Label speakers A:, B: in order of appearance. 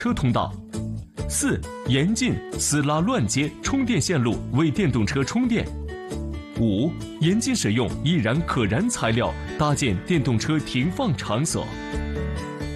A: 车通道。4. 严禁私拉乱接充电线路为电动车充电。5. 严禁使用易燃可燃材料搭建电动车停放场所。